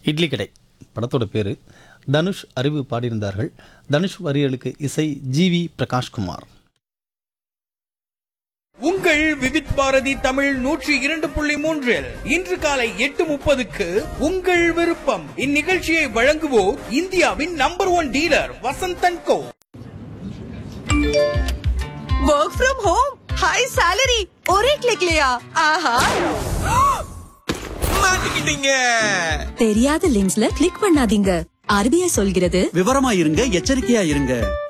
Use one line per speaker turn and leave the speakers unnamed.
இட்லி கடை படத்தோட பேர். தனுஷ், அறிவு பாடியிருந்தார்கள். தனுஷ் வரிகளுக்கு இசை ஜிவி பிரகாஷ்குமார்.
உங்கள் விவித் பாரதி தமிழ் 102.3 இன்று காலை 8:30 உங்கள் விருப்பம். இந்நிகழ்ச்சியை வழங்குவோர் இந்தியாவின் number 1 dealer Vasanthan go.
Work from home, high salary और एक क्लिक लिया. आहा,
மாட்டிக்கிட்டீங்க.
தெரியாத லிங்க்ஸ்ல கிளிக் பண்ணாதீங்க. ஆர்பிஐ சொல்கிறது
விவரமா இருங்க, எச்சரிக்கையா இருங்க.